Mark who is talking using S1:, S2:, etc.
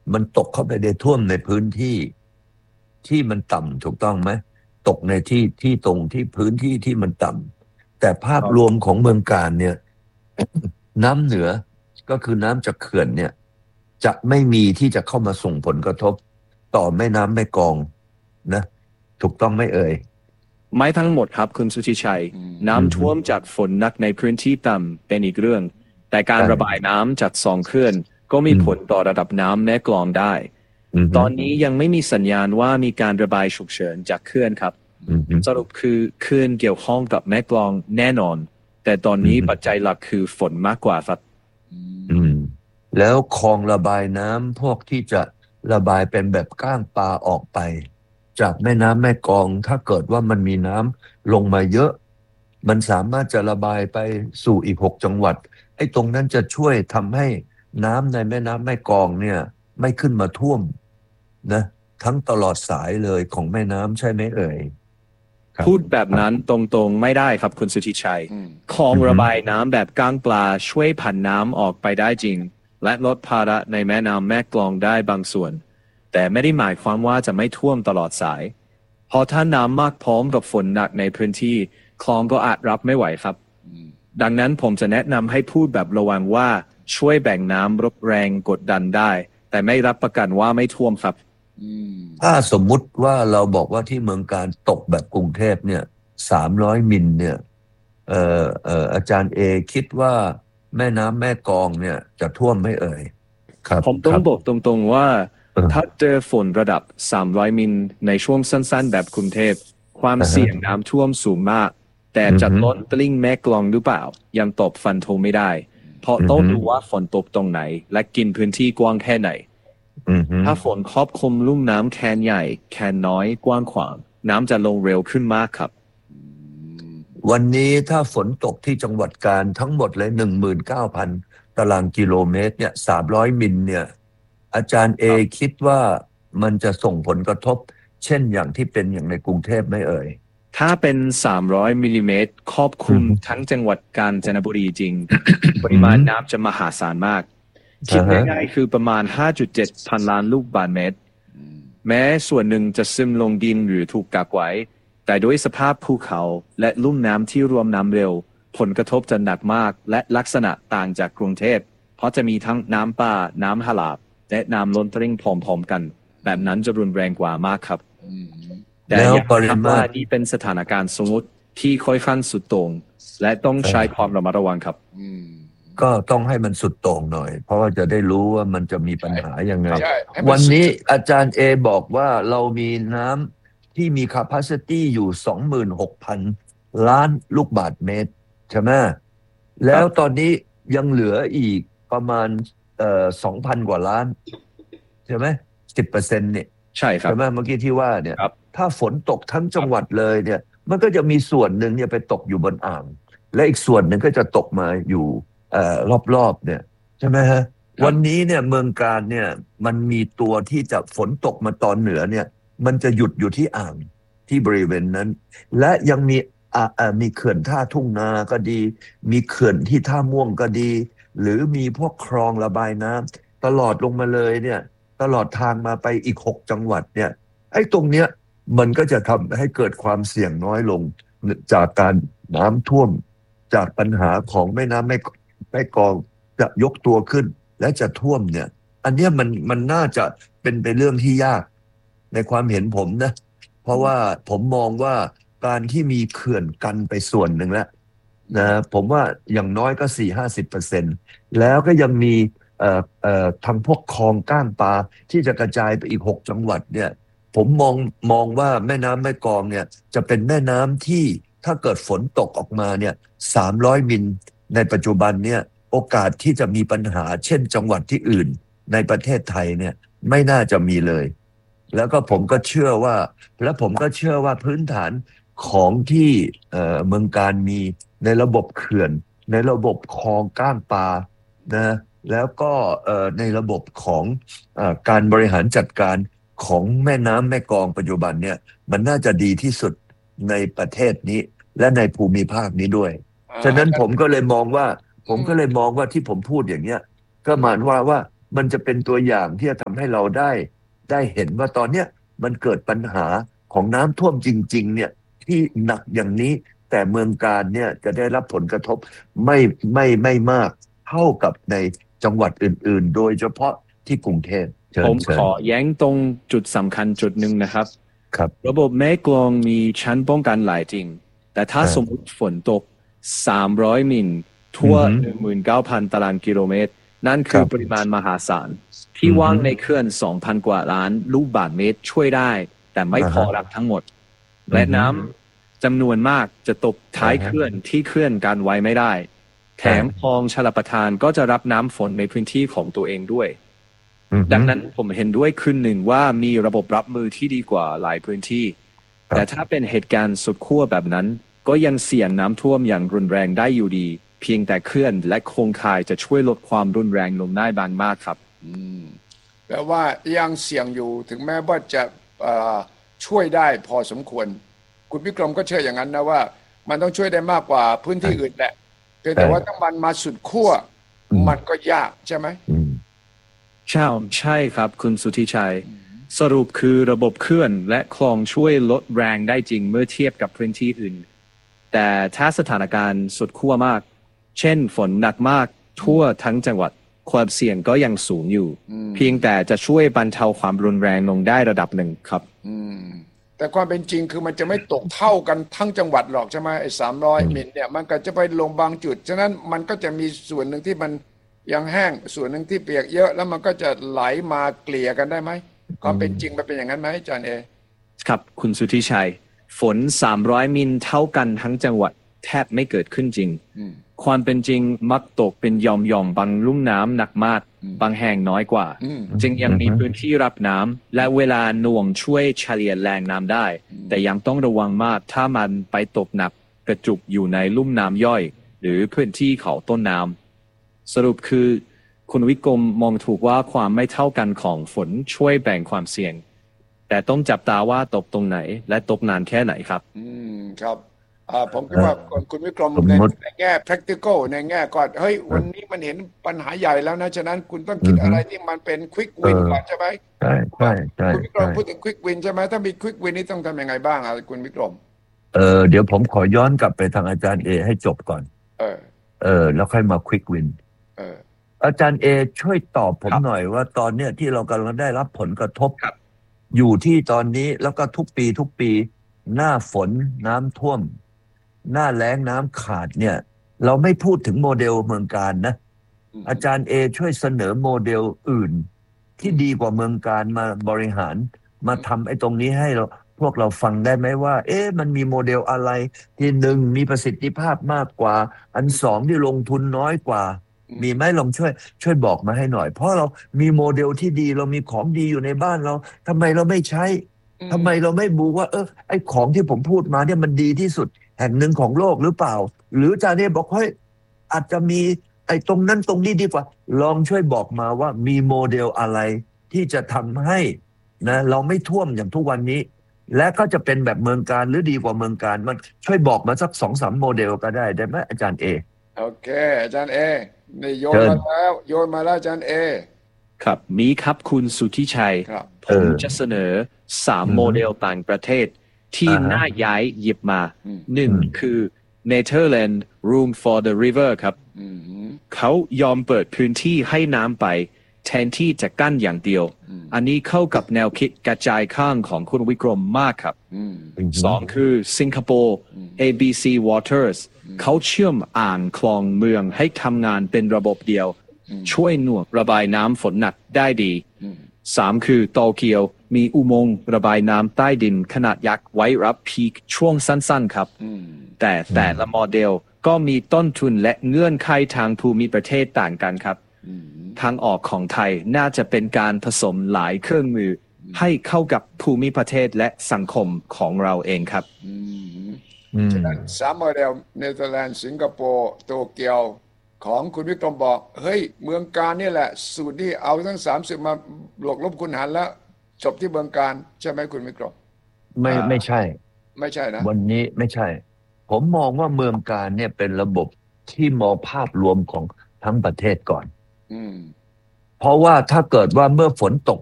S1: มันตกเข้าไปในท่วมในพื้นที่ที่มันต่ำถูกต้องไหมตกในที่ตรงที่พื้นที่ที่มันต่ำแต่ภาพรวมของเมืองกาญเนี่ย น้ำเหนือก็คือน้ำจากเขื่อนเนี่ยจะไม่มีที่จะเข้ามาส่งผลกระทบต่อแม่น้ำแม่กลองนะถูกต้องไหมเอ่ย
S2: ไม่ทั้งหมดครับคุณสุทธิชัยน้ำท่วมจากฝนหนักในพื้นที่ต่ำเป็นอีกเรื่องแต่การระบายน้ำจากสองเขื่อนก็มีผลต่อระดับน้ำแม่กลองได้ตอนนี้ยังไม่มีสัญญาณว่ามีการระบายฉุกเฉินจากเขื่อนครับสรุปคือเขื่อนเกี่ยวข้องกับแม่กลองแน่นอนแต่ตอนนี้ปัจจัยหลักคือฝนมากกว่าครับ
S1: แล้วคลองระบายน้ำพวกที่จะระบายเป็นแบบก้างปลาออกไปจากแม่น้ำแม่กลองถ้าเกิดว่ามันมีน้ำลงมาเยอะมันสามารถจะระบายไปสู่อีก6 จังหวัดไอ้ตรงนั้นจะช่วยทำให้น้ำในแม่น้ำแม่กลองเนี่ยไม่ขึ้นมาท่วมนะทั้งตลอดสายเลยของแม่น้ำใช่ไหมเอ่ย
S2: พูดแบบนั้นตรงๆไม่ได้ครับคุณสุทธิชัยคลองระบายน้ำแบบก้างปลาช่วยผันน้ำออกไปได้จริงและลดภาระในแม่น้ำแม่กลองได้บางส่วนแต่ไม่ได้หมายความว่าจะไม่ท่วมตลอดสายเพราะถ้าน้ำมากพร้อมกับฝนหนักในพื้นที่คลองก็อาจรับไม่ไหวครับดังนั้นผมจะแนะนำให้พูดแบบระวังว่าช่วยแบ่งน้ำลดแรงกดดันได้แต่ไม่รับประกันว่าไม่ท่วมครับ
S1: ถ้าสมมุติว่าเราบอกว่าที่เมืองการตกแบบกรุงเทพเนี่ย300 มิลเนี่ยอาจารย์เอคิดว่าแม่น้ำแม่กลองเนี่ยจะท่วมไหมเอ่ยครับ
S2: ผมต้องบอกตรงๆว่าถ้าเจอฝนระดับ300มิลในช่วงสั้นๆแบบกรุงเทพความเสี่ยงน้ำท่วมสูงมากแต่จะล้นตลิ่งแม่กลองหรือเปล่ายังตอบฟันธงไม่ได้เพราะต้องดูว่าฝนตกตรงไหนและกินพื้นที่กว้างแค่ไหนถ้าฝนครอบคลุมลุ่มน้ำแคนใหญ่แคนน้อยกว้างขวางน้ำจะลงเร็วขึ้นมากครับ
S1: วันนี้ถ้าฝนตกที่จังหวัดกาญทั้งหมดเลย19,000 ตารางกิโลเมตรเนี่ย300 มิลเนี่ยอาจารย์เอคิดว่ามันจะส่งผลกระทบเช่นอย่างที่เป็นอย่างในกรุงเทพไหมเอ่ย
S2: ถ้าเป็น300มิลลิเมตรครอบคลุมทั้งจังหวัดกาญจนบุรีจริงปริมาณน้ำจะมหาศาลมากคิดง่ายๆคือประมาณ 5.7 พันล้านลูกบาศก์เมตรแม้ส่วนหนึ่งจะซึมลงดินหรือถูกกักไว้แต่ด้วยสภาพภูเขาและลุ่มน้ำที่รวมน้ำเร็วผลกระทบจะหนักมากและลักษณะต่างจากกรุงเทพเพราะจะมีทั้งน้ำป่าน้ำหลากและน้ำล้นตลิ่งพร้อมๆกันแบบนั้นจะรุนแรงกว่ามากครับแต่อย่าคิดว่านี่เป็นสถานการณ์สมมติที่ค่อยขั้นสุดโต่งและต้องใช้ความระมัดระวังครับ
S1: ก็ต้องให้มันสุดโต่งหน่อยเพราะว่าจะได้รู้ว่ามันจะมีปัญหายังไงวันนี้อาจารย์เอบอกว่าเรามีน้ำที่มี capacity อยู่ 26,000 ล้านลูกบาศก์เมตรใช่ไหมแล้วตอนนี้ยังเหลืออีกประมาณ2,000 กว่าล้านใช่ไหม10%เนี่ย
S2: ใช่ครับ
S1: ใช่ไหมเมื่อกี้ที่ว่าเนี่ยถ้าฝนตกทั้งจังหวัดเลยเนี่ยมันก็จะมีส่วนหนึ่งเนี่ยไปตกอยู่บนอ่างและอีกส่วนหนึ่งก็จะตกมาอยู่รอบๆเนี่ยใช่ไหมฮะวันนี้เนี่ยเมืองกาญเนี่ยมันมีตัวที่จะฝนตกมาตอนเหนือเนี่ยมันจะหยุดอยู่ที่อ่างที่บริเวณนั้นและยังมีเขื่อนท่าทุ่งนาก็ดีมีเขื่อนที่ท่าม่วงก็ดีหรือมีพวกคลองระบายน้ำตลอดลงมาเลยเนี่ยตลอดทางมาไปอีก6 จังหวัดเนี่ยไอ้ตรงเนี้ยมันก็จะทำให้เกิดความเสี่ยงน้อยลงจากการน้ำท่วมจากปัญหาของแม่น้ำแม่กลองจะยกตัวขึ้นและจะท่วมเนี่ยอันเนี้ยมันน่าจะเป็นไปเรื่องที่ยากในความเห็นผมนะเพราะว่าผมมองว่าการที่มีเขื่อนกันไปส่วนหนึ่งแล้วนะผมว่าอย่างน้อยก็40-50%แล้วก็ยังมีทางพวกคลองก้างปลาที่จะกระจายไปอีก6 จังหวัดเนี่ยผมมองว่าแม่น้ำแม่กลองเนี่ยจะเป็นแม่น้ำที่ถ้าเกิดฝนตกออกมาเนี่ย300 มิลในปัจจุบันเนี่ยโอกาสที่จะมีปัญหาเช่นจังหวัดที่อื่นในประเทศไทยเนี่ยไม่น่าจะมีเลยแล้วก็ผมก็เชื่อว่าพื้นฐานของที่เมืองการมีในระบบเขื่อนในระบบคลองก้างปลานะแล้วก็ในระบบของการบริหารจัดการของแม่น้ำแม่กลองปัจจุบันเนี่ยมันน่าจะดีที่สุดในประเทศนี้และในภูมิภาคนี้ด้วยฉะนั้นผมก็เลยมองว่าที่ผมพูดอย่างเนี้ยก็หมายว่ามันจะเป็นตัวอย่างที่จะทำให้เราได้เห็นว่าตอนเนี้ยมันเกิดปัญหาของน้ำท่วมจริงๆเนี่ยที่หนักอย่างนี้แต่เมืองการเนี่ยจะได้รับผลกระทบไม่มากเท่ากับในจังหวัดอื่นๆโดยเฉพาะที่กรุงเทพ
S2: ผมขอแย้งตรงจุดสำคัญจุดหนึ่งนะครับระบบแม่กลองมีชั้นป้องกันหลายจริงแต่ถ้าสมมติฝนตก300มิลทั่ว 19,000 ตารางกิโลเมตรนั่นคือปริมาณมหาศาลที่ว่างในเขื่อน 2,000 กว่าล้านลูกบาศก์เมตรช่วยได้แต่ไม่พอรับทั้งหมดและน้ำจำนวนมากจะตกท้ายเขื่อนที่เขื่อนกันไว้ไม่ได้แถมคลองชลประทานก็จะรับน้ำฝนในพื้นที่ของตัวเองด้วยดังนั้นผมเห็นด้วยคืนหนึ่งว่ามีระบบรับมือที่ดีกว่าหลายพื้นที่แต่ถ้าเป็นเหตุการณ์สุดขั้วแบบนั้นก็ยังเสี่ยงน้ำท่วมอย่างรุนแรงได้อยู่ดีเพียงแต่เขื่อนและโครงข่ายจะช่วยลดความรุนแรงลงได้บางมากครับ
S3: แปลว่ายังเสี่ยงอยู่ถึงแม้ว่าจะช่วยได้พอสมควรคุณวิกรมก็เชื่ออย่างนั้นนะว่ามันต้องช่วยได้มากกว่าพื้นที่อื่นแหละแต่ว่าถ้ามันมาสุดขั้วมันก็ยากใช่ไหม
S2: ใช่ครับคุณสุทธิชัยสรุปคือระบบเขื่อนและคลองช่วยลดแรงได้จริงเมื่อเทียบกับพื้นที่อื่นแต่ถ้าสถานการณ์สุดขั้วมากเช่นฝนหนักมากทั่วทั้งจังหวัดความเสี่ยงก็ยังสูงอยู่เพียงแต่จะช่วยบรรเทาความรุนแรงลงได้ระดับหนึ่งครับ
S3: แต่ความเป็นจริงคือมันจะไม่ตกเท่ากันทั้งจังหวัดหรอกใช่ไหมไอ้300 มิลเนี่ยมันก็จะไปลงบางจุดฉะนั้นมันก็จะมีส่วนหนึ่งที่มันยังแห้งส่วนหนึ่งที่เปียกเยอะแล้วมันก็จะไหลมาเกลี่ยกันได้ไหมความเป็นจริงมันเป็นอย่างนั้นไหมอาจารย์เอ
S2: ครับคุณสุทธิชัยฝน300 มิลเท่ากันทั้งจังหวัดแทบไม่เกิดขึ้นจริงความเป็นจริงมักตกเป็นหย่อมๆบางลุ่มน้ำหนักมากบางแห่งน้อยกว่าจึงยังมีพื้นที่รับน้ำและเวลาหน่วงช่วยเฉลี่ยแรงน้ำได้แต่ยังต้องระวังมากถ้ามันไปตกหนักกระจุกอยู่ในลุ่มน้ำย่อยหรือพื้นที่เขาต้นน้ำสรุปคือคุณวิกรมมองถูกว่าความไม่เท่ากันของฝนช่วยแบ่งความเสี่ยงแต่ต้องจับตาว่าตกตรงไหนและตกนานแค่ไหนครับ
S3: ครับผมคิดว่าคุณวิกรมในแง่ practical ในแง่ก่อนเฮ้ยวันนี้มันเห็นปัญหาใหญ่แล้วนะฉะนั้นคุณต้องคิดอะไรที่มันเป็น quick win ก่อนใช่ไหม
S1: ใช่
S3: คุณวิกรมพูดถึง quick win ใช่ไหมถ้ามี quick win นี่ต้องทำยังไงบ้างคุณวิกรม
S1: เดี๋ยวผมขอย้อนกลับไปทางอาจารย์เอให้จบก่อนแล้วค่อยมา quick win อาจารย์เอช่วยตอบผมหน่อยว่าตอนเนี้ยที่เรากำลังได้รับผลกระทบอยู่ที่ตอนนี้แล้วก็ทุกปีหน้าฝนน้ำท่วมหน้าแล้งน้ำขาดเนี่ยเราไม่พูดถึงโมเดลเมืองการนะอาจารย์เอช่วยเสนอโมเดลอื่นที่ดีกว่าเมืองการมาบริหารมาทำไอ้ตรงนี้ให้เราพวกเราฟังได้ไหมว่ามันมีโมเดลอะไรที่หนึ่งมีประสิทธิภาพมากกว่าอันสองที่ลงทุนน้อยกว่ามีไหมลองช่วยบอกมาให้หน่อยเพราะเรามีโมเดลที่ดีเรามีของดีอยู่ในบ้านเราทำไมเราไม่ใช้ทำไมเราไม่บูว่าไอ้ของที่ผมพูดมาเนี่ยมันดีที่สุดแห่งหนึ่งของโลกหรือเปล่าหรืออาจารย์เนี่ยบอกเฮ้ยอาจจะมีไอ้ตรงนั้นตรงนี้ดีกว่าลองช่วยบอกมาว่ามีโมเดลอะไรที่จะทำให้นะเราไม่ท่วมอย่างทุกวันนี้และก็จะเป็นแบบเมืองการหรือดีกว่าเมืองการมันช่วยบอกมาสัก2-3โมเดลก็ได้ไหมอาจารย์เอ
S3: โอเคอาจารย์เอนี่โยนมาแล้วอาจารย์เอ
S2: ครับมีครับคุณสุทธิชัยผมจะเสนอ3โมเดลต่างประเทศที่น่าย้ายหยิบมา1คือ Netherlands Room for the River ครับเขายอมเปิดพื้นที่ให้น้ำไปแทนที่จะกั้นอย่างเดียวอันนี้เข้ากับแนวคิดกระจายข้างของคุณวิกรมมากครับ2คือสิงคโปร์ ABC Waters เขาเชื่อมอ่างคลองเมืองให้ทำงานเป็นระบบเดียวช่วยหน่วงระบายน้ำฝนหนักได้ดี3คือโตเกียวมีอุโมงค์ระบายน้ำใต้ดินขนาดยักษ์ไว้รับพีคช่วงสั้นๆครับแต่ละโมเดลก็มีต้นทุนและเงื่อนไขทางภูมิประเทศต่างกันครับทางออกของไทยน่าจะเป็นการผสมหลายเครื่องมือให้เข้ากับภูมิประเทศและสังคมของเราเองครับ
S3: ฉะนั้น3โมเดลเนเธอร์แลนด์สิงคโปร์โตเกียวของคุณวิกรมบอกเฮ้ยเมืองการนี่แหละสูตรที่เอาทั้ง30มาบวกลบคูณหารแล้วจบที่เมืองการใช่ไหมคุณวิกรม
S1: ไม่ใช่
S3: นะ
S1: วันนี้ไม่ใช่ผมมองว่าเมืองการเนี่ยเป็นระบบที่มองภาพรวมของทั้งประเทศก่อนเพราะว่าถ้าเกิดว่าเมื่อฝนตก